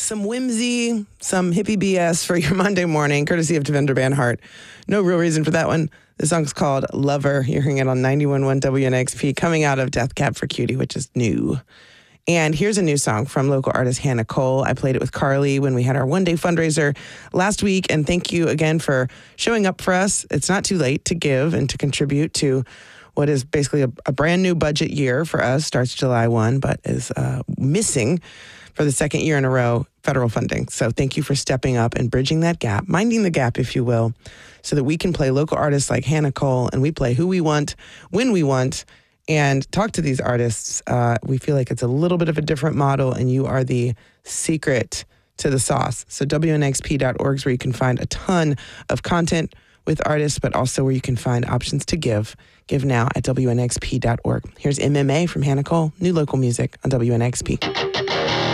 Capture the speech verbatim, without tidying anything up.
some whimsy, some hippie B S for your Monday morning, courtesy of Devendra Banhart. No real reason for that one. The song's called Lover. You're hearing it on ninety-one point one W N X P, coming out of Death Cab for Cutie, which is new. And here's a new song from local artist Hannah Cole. I played it with Carly when we had our one-day fundraiser last week. And thank you again for showing up for us. It's not too late to give and to contribute to what is basically a, a brand new budget year for us. Starts July first, but is uh, missing for the second year in a row federal funding. So thank you for stepping up and bridging that gap, minding the gap, if you will, so that we can play local artists like Hannah Cole, and we play who we want, when we want, and talk to these artists. Uh, we feel like it's a little bit of a different model, and you are the secret to the sauce. So W N X P dot org is where you can find a ton of content with artists, but also where you can find options to give. Give now at W N X P dot org. Here's M M A from Hannah Cole, new local music on W N X P.